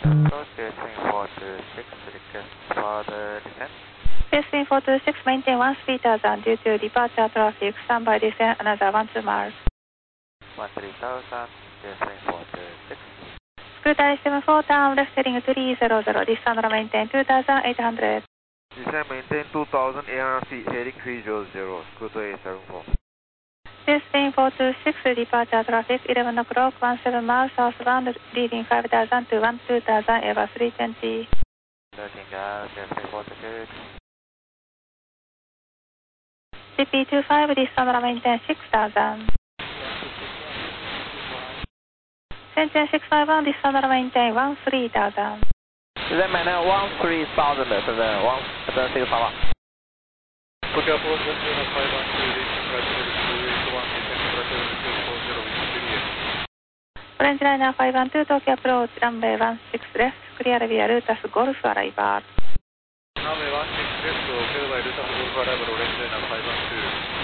approach, Westwing 426, request for the descent. Westwing 426, maintain 13,000 due to departure traffic, standby descent another 12 miles. 13,000, Westwing 426. Scrutiny 74, down, left heading 300, descent maintain 2,800. Descent maintain 2,800 feet, heading 300, Scrutiny 74. Westwing 426, departure traffic, 11 o'clock, 17 miles southbound, leading 5,000 to 12,000, Airbus 320. Looking out, Westwing 426. CP25, descent maintain 6,000. Shenzhen 651, descent maintain 13,000. Descent maintain 13,000,是的651。 Copy approach, Westwing 512, reaching altitude 281, descent temperature 240, Orange Liner 512, Tokyo approach, runway 16 left, clear via Lotus Golf arrival. Runway 16 left, clear by Lotus Golf arrival, Orange Liner 512.